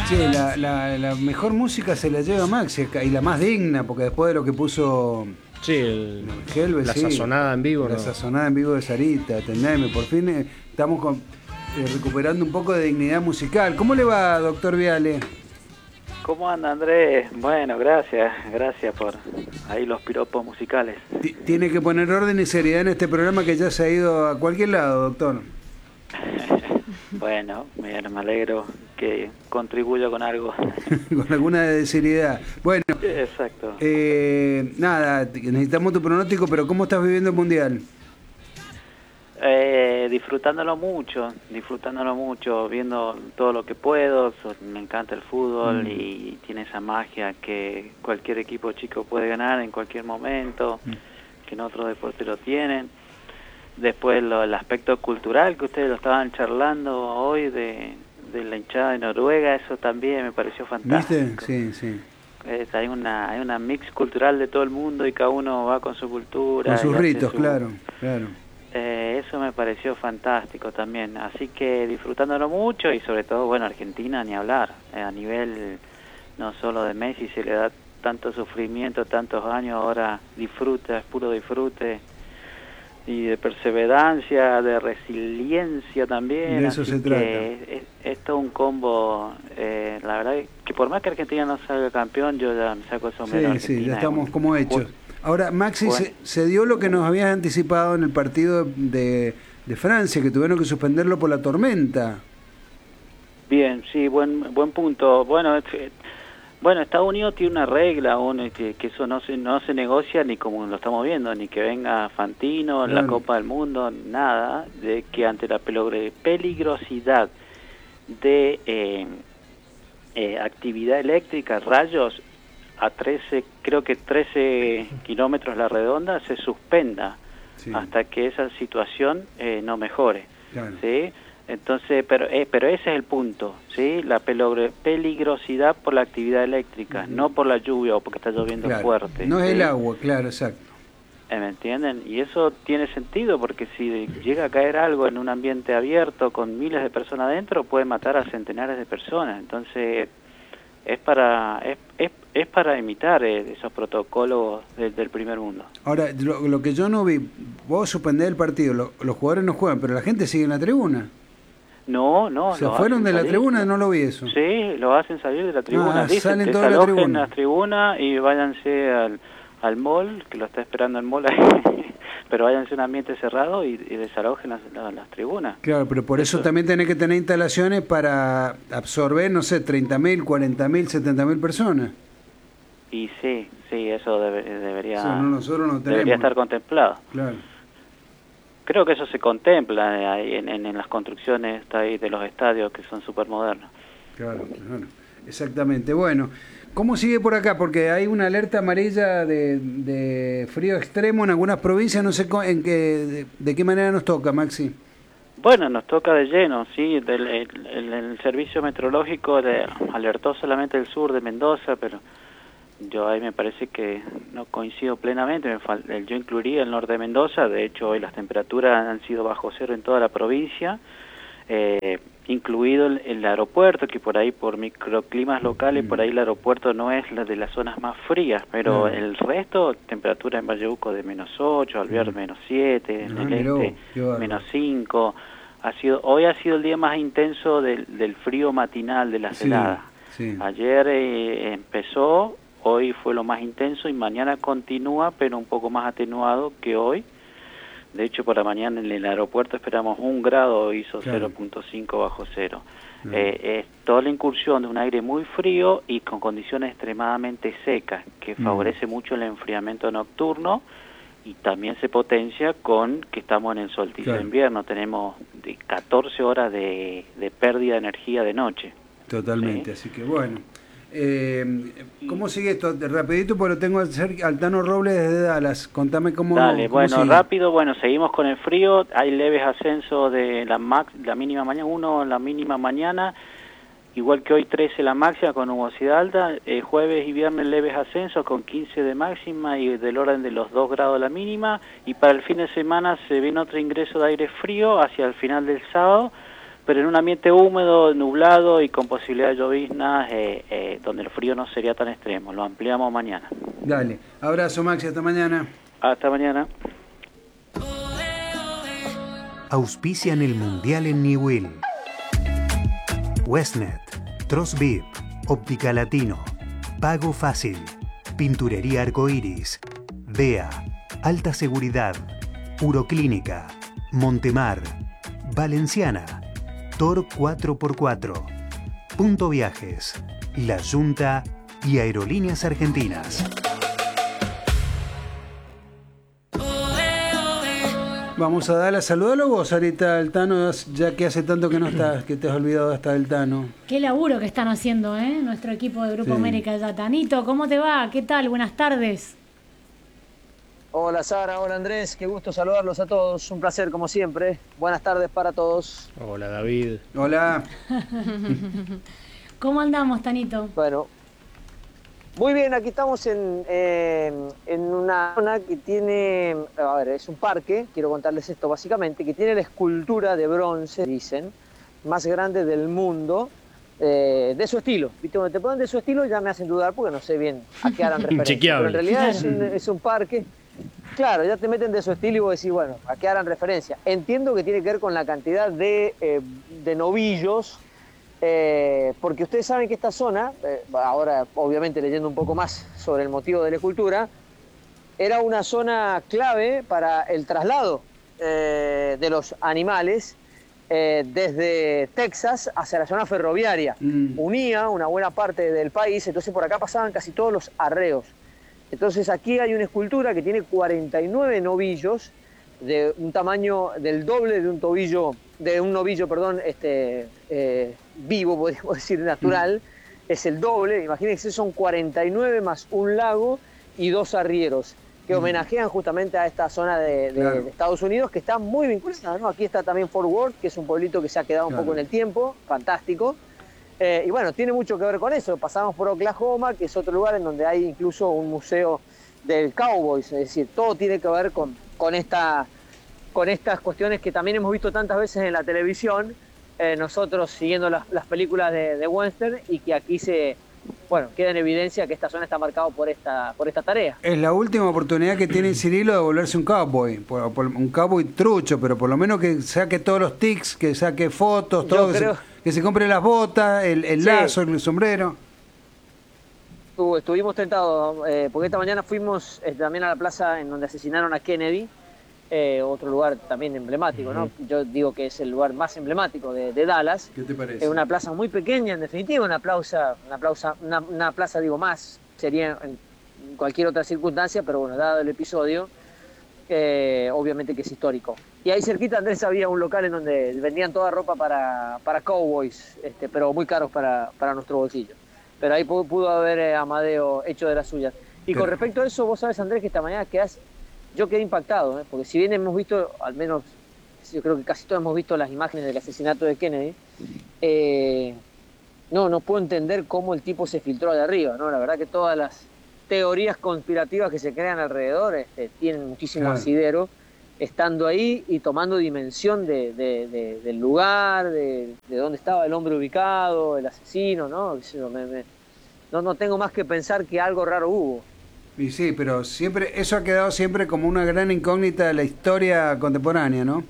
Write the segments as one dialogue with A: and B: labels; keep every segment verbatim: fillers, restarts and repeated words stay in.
A: Che, la, la, la mejor música se la lleva Maxi y la más digna, porque después de lo que puso
B: Sí, el,
A: Helves,
B: la
A: sí,
B: sazonada en vivo.
A: la
B: ¿no?
A: sazonada en vivo de Sarita, atendeme, por fin eh, estamos con, eh, recuperando un poco de dignidad musical. ¿Cómo le va, doctor Viale?
C: ¿Cómo anda, Andrés? Bueno, gracias, gracias por ahí los piropos musicales.
A: T Tiene que poner orden y seriedad en este programa que ya se ha ido a cualquier lado, doctor.
C: Bueno, me, me alegro que contribuyo con algo.
A: Con alguna seriedad. Bueno,
C: Exacto.
A: eh, nada, necesitamos tu pronóstico, pero ¿cómo estás viviendo el Mundial?
C: Eh, disfrutándolo mucho, disfrutándolo mucho, viendo todo lo que puedo. So, me encanta el fútbol mm. y tiene esa magia que cualquier equipo chico puede ganar en cualquier momento, mm. que en otros deportes lo tienen. Después lo, el aspecto cultural que ustedes lo estaban charlando hoy de, de la hinchada de Noruega, eso también me pareció fantástico.
A: ¿Viste? Sí, sí.
C: Es, hay una hay una mix cultural de todo el mundo y cada uno va con su cultura.
A: Con sus ritos,
C: su,
A: claro, claro.
C: Eh, eso me pareció fantástico también. Así que disfrutándolo mucho y sobre todo, bueno, Argentina ni hablar. Eh, a nivel no solo de Messi se le da tanto sufrimiento, tantos años, ahora disfruta, es puro disfrute. Y de perseverancia, de resiliencia también.
A: De eso
C: así
A: se
C: que
A: trata.
C: Es, es, es todo un combo. Eh, la verdad que por más que Argentina no salga campeón, yo ya me saco el sombrero.
A: Sí,
C: Argentina
A: sí, ya estamos
C: un,
A: como hechos. Ahora, Maxi,
C: bueno.
A: se, se dio lo que nos habías anticipado en el partido de, de Francia, que tuvieron que suspenderlo por la tormenta.
C: Bien, sí, buen buen punto. Bueno, Bueno, Estados Unidos tiene una regla, uno, que, que eso no se no se negocia ni como lo estamos viendo, ni que venga Fantino, claro. La Copa del Mundo, nada, de que ante la peligrosidad de eh, eh, actividad eléctrica, rayos, a trece, creo que trece kilómetros la redonda, se suspenda sí. hasta que esa situación eh, no mejore, claro. ¿Sí? Entonces, pero eh, pero ese es el punto, ¿sí? La peligrosidad por la actividad eléctrica, uh-huh. no por la lluvia o porque está lloviendo
A: claro.
C: fuerte.
A: No
C: ¿sí?
A: es el agua, claro, exacto.
C: ¿Me entienden? Y eso tiene sentido porque si llega a caer algo en un ambiente abierto con miles de personas adentro, puede matar a centenares de personas. Entonces, es para es, es, es para imitar eh, esos protocolos de, del primer mundo.
A: Ahora, lo, lo que yo no vi, vos suspendés el partido, lo, los jugadores no juegan, pero la gente sigue en la tribuna.
C: No, no.
A: ¿Se fueron de la
C: salir.
A: tribuna? No lo vi eso.
C: Sí, lo hacen salir de la tribuna.
A: Ah,
C: Dicen,
A: salen toda la tribuna.
C: la tribuna y váyanse al, al mall, que lo está esperando el mall, pero váyanse a un ambiente cerrado y, y desalojen las, las, las tribunas.
A: Claro, pero por eso, eso también tenés que tener instalaciones para absorber, no sé, treinta mil, cuarenta mil, setenta mil personas.
C: Y sí, sí, eso debe, debería,
A: eso no, nosotros no tenemos.
C: debería estar contemplado.
A: Claro.
C: Creo que eso se contempla ahí en, en, en las construcciones ahí de los estadios que son súper modernos.
A: Claro, claro, exactamente. Bueno, ¿cómo sigue por acá? Porque hay una alerta amarilla de, de frío extremo en algunas provincias, no sé en qué, de, de qué manera nos toca, Maxi.
C: Bueno, nos toca de lleno, sí, del, el, el, el servicio meteorológico de, alertó solamente el sur de Mendoza, pero yo ahí me parece que no coincido plenamente. Me fal yo incluiría el norte de Mendoza. De hecho, hoy las temperaturas han sido bajo cero en toda la provincia, eh, incluido el, el aeropuerto, que por ahí por microclimas locales, mm. por ahí el aeropuerto no es la de las zonas más frías, pero mm. el resto, temperatura en Vallebuco de menos ocho, Alvear mm. menos siete, en ah, el este miró, menos cinco. Ha sido, hoy ha sido el día más intenso del, del frío matinal, de las heladas. Sí, sí. Ayer eh, empezó... Hoy fue lo más intenso y mañana continúa, pero un poco más atenuado que hoy. De hecho, por la mañana en el aeropuerto esperamos un grado, hizo claro. cero punto cinco bajo cero. Claro. Eh, es toda la incursión de un aire muy frío y con condiciones extremadamente secas, que mm. favorece mucho el enfriamiento nocturno y también se potencia con que estamos en el solsticio claro. de invierno. Tenemos de catorce horas de, de pérdida de energía de noche.
A: Totalmente, ¿sí? Así que bueno. Eh, ¿Cómo sigue esto? Rapidito, porque lo tengo al Altano Robles desde Dallas. Contame cómo.
C: Dale,
A: cómo
C: bueno,
A: sigue.
C: rápido, bueno, seguimos con el frío. Hay leves ascensos de la max, la mínima mañana, uno la mínima mañana, igual que hoy trece la máxima con nubosidad alta. Eh, jueves y viernes leves ascensos con quince de máxima y del orden de los dos grados la mínima. Y para el fin de semana se viene otro ingreso de aire frío hacia el final del sábado, pero en un ambiente húmedo, nublado y con posibilidad de lloviznas, eh, eh, donde el frío no sería tan extremo. Lo ampliamos mañana.
A: Dale, abrazo Maxi, hasta mañana.
C: Hasta mañana.
B: Auspician el Mundial en Newell. Westnet, Trosbib, Óptica Latino, Pago Fácil, Pinturería Arcoiris, D E A, Alta Seguridad, Uroclínica, Montemar, Valenciana, Tor cuatro por cuatro, Punto Viajes, La Junta y Aerolíneas Argentinas.
A: Vamos a darle a saludarlo vos, Sarita Altano, ya que hace tanto que no estás, que te has olvidado hasta del Tano.
D: Qué laburo que están haciendo, ¿eh? Nuestro equipo de Grupo
A: Sí.
D: América ya. Tanito, ¿cómo te va? ¿Qué tal? Buenas tardes.
E: Hola Sara, hola Andrés, qué gusto saludarlos a todos, un placer como siempre. Buenas tardes para todos.
F: Hola David.
A: Hola.
D: ¿Cómo andamos, Tanito?
E: Bueno, muy bien, aquí estamos en, eh, en una zona que tiene, a ver, es un parque, quiero contarles esto básicamente, que tiene la escultura de bronce, dicen, más grande del mundo, eh, de su estilo. ¿Viste? Cuando te ponen de su estilo ya me hacen dudar porque no sé bien a qué harán referencia.
F: Inchequeable.
E: Pero en realidad es un, es un parque, claro, ya te meten de su estilo y vos decís, bueno, ¿a qué harán referencia? Entiendo que tiene que ver con la cantidad de, eh, de novillos. Eh, porque ustedes saben que esta zona, eh, ahora obviamente leyendo un poco más sobre el motivo de la escultura, era una zona clave para el traslado eh, de los animales eh, desde Texas hacia la zona ferroviaria.
A: Mm.
E: Unía una buena parte del país, entonces por acá pasaban casi todos los arreos. Entonces aquí hay una escultura que tiene cuarenta y nueve novillos de un tamaño del doble de un tobillo, de un novillo, perdón, este, eh, vivo, podríamos decir, natural, mm. es el doble. Imagínense, son cuarenta y nueve más un lago y dos arrieros que mm. homenajean justamente a esta zona de, de, claro. de Estados Unidos, que está muy vinculada, ¿no? Aquí está también Fort Worth, que es un pueblito que se ha quedado claro. un poco en el tiempo, fantástico. Eh, y bueno, tiene mucho que ver con eso. Pasamos por Oklahoma, que es otro lugar en donde hay incluso un museo del Cowboys, es decir, todo tiene que ver con, con, esta, con estas cuestiones que también hemos visto tantas veces en la televisión, eh, nosotros siguiendo las, las películas de, de western, y que aquí se, bueno, queda en evidencia que esta zona está marcada por esta, por esta tarea.
A: Es la última oportunidad que tiene Cirilo de volverse un cowboy, por, por, un cowboy trucho, pero por lo menos que saque todos los tics, que saque fotos, todo, que, creo... se, que se compre las botas, el, el sí. lazo, el sombrero.
E: Estuvimos tentados, eh, porque esta mañana fuimos eh, también a la plaza en donde asesinaron a Kennedy, eh, otro lugar también emblemático, ¿no? Uh-huh. Yo digo que es el lugar más emblemático de, de Dallas.
A: ¿Qué te parece?
E: Es una plaza muy pequeña, en definitiva, una plaza, una plaza, una, una plaza digo más, sería en cualquier otra circunstancia, pero bueno, dado el episodio, eh, obviamente que es histórico. Y ahí cerquita, Andrés, había un local en donde vendían toda ropa para, para cowboys, este, pero muy caros para, para nuestro bolsillo. Pero ahí pudo, pudo haber eh, Amadeo hecho de las suyas. Y pero... con respecto a eso, vos sabés, Andrés, que esta mañana quedás, yo quedé impactado, ¿eh? Porque si bien hemos visto, al menos yo creo que casi todos hemos visto las imágenes del asesinato de Kennedy, eh, no, no puedo entender cómo el tipo se filtró de arriba, ¿no? La verdad que todas las teorías conspirativas que se crean alrededor este, tienen muchísimo claro. asidero, estando ahí y tomando dimensión de, de, de, del lugar, de, de dónde estaba el hombre ubicado, el asesino, ¿no? Me, me, no, no tengo más que pensar que algo raro hubo.
A: Y sí, pero siempre eso ha quedado siempre como una gran incógnita de la historia contemporánea, ¿no?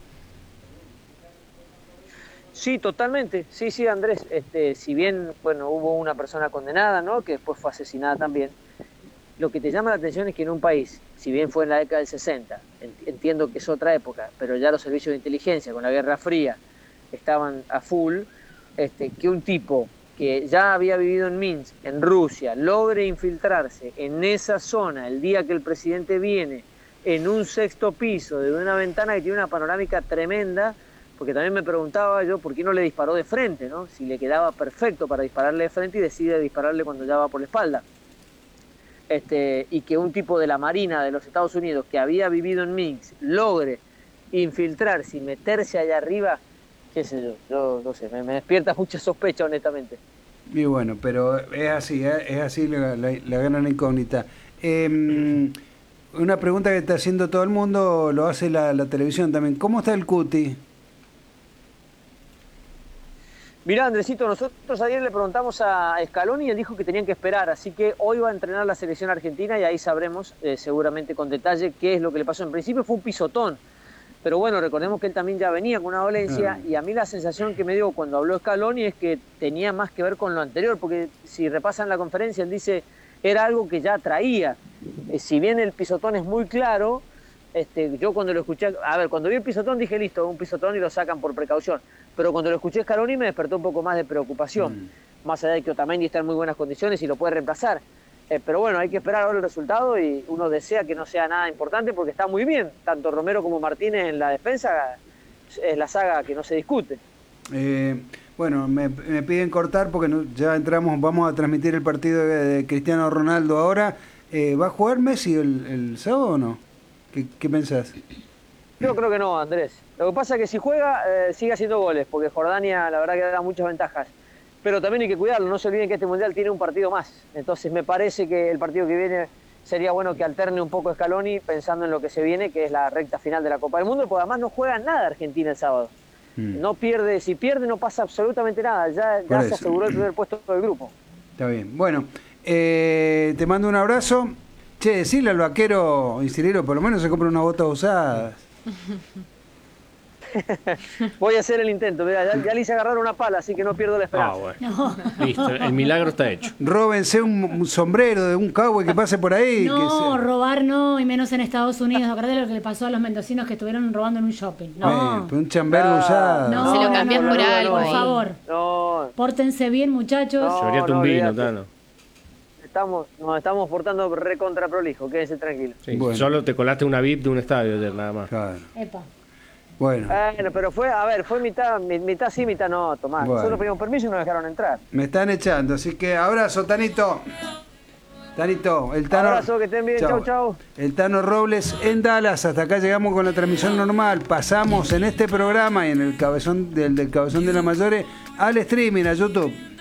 E: Sí, totalmente. Sí, sí, Andrés. Este, si bien, bueno, hubo una persona condenada, ¿no? Que después fue asesinada también. Lo que te llama la atención es que en un país, si bien fue en la década del sesenta, entiendo que es otra época, pero ya los servicios de inteligencia con la Guerra Fría estaban a full, este, que un tipo que ya había vivido en Minsk, en Rusia, logre infiltrarse en esa zona el día que el presidente viene, en un sexto piso, de una ventana que tiene una panorámica tremenda, porque también me preguntaba yo por qué no le disparó de frente, ¿no? Si le quedaba perfecto para dispararle de frente y decide dispararle cuando ya va por la espalda. Este, y que un tipo de la Marina de los Estados Unidos que había vivido en Minsk logre infiltrarse y meterse allá arriba, qué sé yo, yo no sé, me, me despierta mucha sospecha, honestamente.
A: Y bueno, pero es así, ¿eh? Es así la, la, la gran incógnita. Eh, una pregunta que está haciendo todo el mundo, lo hace la, la televisión también. ¿Cómo está el Cuti?
E: Mirá, Andresito, nosotros ayer le preguntamos a Scaloni y él dijo que tenían que esperar, así que hoy va a entrenar la selección argentina y ahí sabremos eh, seguramente con detalle qué es lo que le pasó. En principio fue un pisotón, pero bueno, recordemos que él también ya venía con una dolencia y a mí la sensación que me dio cuando habló Scaloni es que tenía más que ver con lo anterior, porque si repasan la conferencia, él dice era algo que ya traía. Eh, si bien el pisotón es muy claro, este, yo cuando lo escuché, a ver, cuando vi el pisotón dije listo, un pisotón y lo sacan por precaución. Pero cuando lo escuché Scaloni me despertó un poco más de preocupación, mm. más allá de que Otamendi está en muy buenas condiciones y lo puede reemplazar. Eh, pero bueno, hay que esperar ahora el resultado y uno desea que no sea nada importante porque está muy bien. Tanto Romero como Martínez en la defensa es la saga que no se discute.
A: Eh, bueno, me, me piden cortar porque no, ya entramos, vamos a transmitir el partido de, de Cristiano Ronaldo ahora. Eh, ¿Va a jugar Messi el, el sábado o no? ¿Qué, qué pensás?
E: Yo creo que no, Andrés. Lo que pasa es que si juega, eh, sigue haciendo goles, porque Jordania la verdad que da muchas ventajas. Pero también hay que cuidarlo, no se olviden que este Mundial tiene un partido más. Entonces me parece que el partido que viene sería bueno que alterne un poco Scaloni pensando en lo que se viene, que es la recta final de la Copa del Mundo, porque además no juega nada Argentina el sábado. Mm. No pierde, si pierde no pasa absolutamente nada, ya, ya se aseguró el primer puesto del grupo.
A: Está bien, bueno, eh, te mando un abrazo. Che, decirle al vaquero Isidero, por lo menos se compra unas botas usadas.
E: Voy a hacer el intento, mirá, ya, ya le hice agarrar una pala, así que no pierdo la esperanza.
F: Ah, bueno. No. Listo, el milagro está hecho.
A: Róbense un, un sombrero de un cowboy que pase por ahí.
D: No,
A: que se...
D: robar no, y menos en Estados Unidos. Acordate lo que le pasó a los mendocinos que estuvieron robando en un shopping. No.
A: Eh, un chambergo ah, usado.
D: No,
G: se lo cambian
D: no,
G: por
D: no,
G: algo.
D: Por
G: ahí.
D: favor.
E: No.
D: Pórtense bien, muchachos.
E: No,
F: Llevaríate
E: no,
F: un vino,
E: olvídate.
F: Tano.
E: Estamos, nos estamos portando recontra prolijo, quédense tranquilos.
F: Sí,
A: bueno.
F: Solo te colaste una V I P de un estadio ayer, nada más.
A: Claro.
D: Epa.
A: Bueno.
E: Bueno, pero fue, a ver, fue mitad, mitad sí, mitad no, Tomás.
A: Bueno.
E: Nosotros pedimos permiso y nos dejaron entrar.
A: Me están echando, así que abrazo, Tanito. Tanito, el Tano.
E: Abrazo, que estén bien, chau, chau.
A: El Tano Robles en Dallas. Hasta acá llegamos con la transmisión normal. Pasamos en este programa y en el cabezón del, del cabezón de la Mayores al streaming, a YouTube.